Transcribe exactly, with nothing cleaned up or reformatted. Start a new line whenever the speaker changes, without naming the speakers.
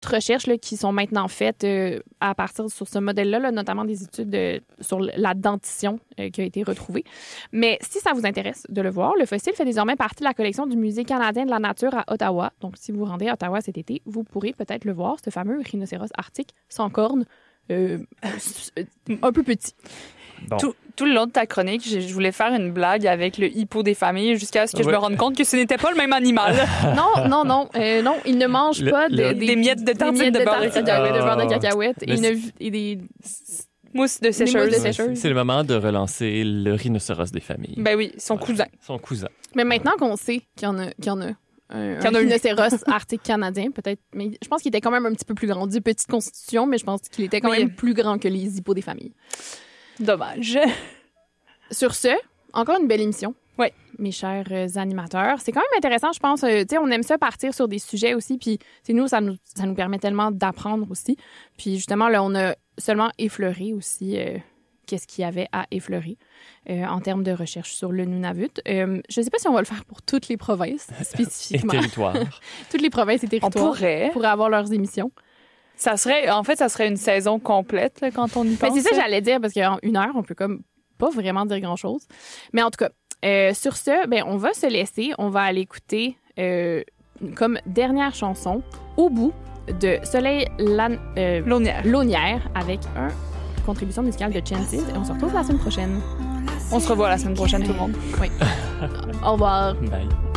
recherches là, qui sont maintenant faites euh, à partir sur ce modèle-là, là, notamment des études euh, sur la dentition euh, qui a été retrouvée. Mais si ça vous intéresse de le voir, le fossile fait désormais partie de la collection du Musée canadien de la nature à Ottawa. Donc, si vous vous rendez à Ottawa cet été, vous pourrez peut-être le voir, ce fameux rhinocéros arctique sans cornes, euh, un peu petit.
Bon.
Tout, tout le long de ta chronique, je, je voulais faire une blague avec le hippo des familles jusqu'à ce que
Ouais.
je me rende compte que ce n'était pas le même animal.
Non, non, non. Euh, non, il ne mange
Le-
pas de,
le-
des,
Des miettes de
des
tartines
miettes
de
de
beurre de
tartines
cacahuète.
de beurre de
Ah.
cacahuète
Mais
et,
c'est-
une- et des...
Mousse de
mousses de
sécheuse.
sécheuse. sécheuse.
C'est le moment de relancer le rhinocéros des familles.
Ben oui, son cousin.
Son cousin.
Mais maintenant qu'on sait qu'il y en a, qu'il y en a un,
Qu'il y en
un
a une.
rhinocéros arctique canadien, peut-être, mais je pense qu'il était quand même un petit peu plus grand. On dit petite constitution, mais je pense qu'il était quand
Oui.
même plus grand que les hippos des familles.
Dommage.
Sur ce, encore une belle émission.
Oui.
Mes chers euh, animateurs. C'est quand même intéressant, je pense. Euh, tu sais, on aime ça partir sur des sujets aussi, puis c'est nous, ça nous, ça nous permet tellement d'apprendre aussi. Puis justement, là, on a seulement effleuré aussi euh, qu'est-ce qu'il y avait à effleurer euh, en termes de recherche sur le Nunavut. Euh, je ne sais pas si on va le faire pour toutes les provinces,
Et
spécifiquement.
territoire.
Toutes les provinces et
On
territoires
pourrait.
pourraient avoir leurs émissions.
Ça serait, en fait, ça serait une saison complète là, quand on y
Mais
pense.
c'est ça que j'allais dire, parce qu'en une heure, on peut comme pas vraiment dire grand-chose. Mais en tout cas, euh, sur ce, ben, on va se laisser. On va aller écouter euh, comme dernière chanson « Au bout » de Soleil Lan- euh,
Launière.
Launière avec une contribution musicale de Chances. Et on se retrouve la semaine prochaine.
On se revoit la semaine prochaine, tout le monde.
Oui. Au revoir.
Bye.